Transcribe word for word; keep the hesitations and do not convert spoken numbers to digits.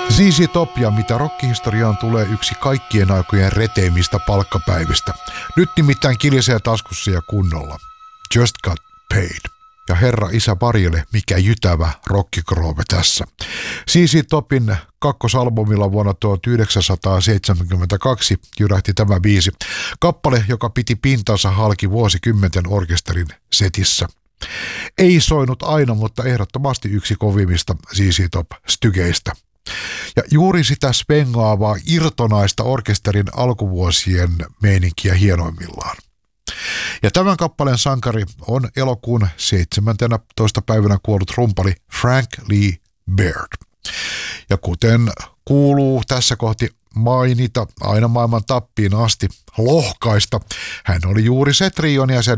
Z Z Top ja mitä rockihistoriaan tulee yksi kaikkien aikojen reteimmistä palkkapäivistä. Nyt nimittäin kilisee taskussa ja kunnolla. Just Got Paid. Ja herra isä Barjele, mikä jytävä rockikroove tässä. Z Z Topin kakkosalbumilla vuonna tuhatyhdeksänsataaseitsemänkymmentäkaksi jyrähti tämä biisi. Kappale, joka piti pintansa halki vuosikymmenten orkesterin setissä. Ei soinut aina, mutta ehdottomasti yksi kovimmista Z Z Top-stygeistä. Ja juuri sitä spengaavaa irtonaista orkesterin alkuvuosien meininkiä hienoimmillaan. Ja tämän kappaleen sankari on elokuun seitsemäntenätoista päivänä kuollut rumpali Frank Lee Baird. Ja kuten kuuluu tässä kohti mainita aina maailman tappiin asti lohkaista, hän oli juuri se trion jäsen,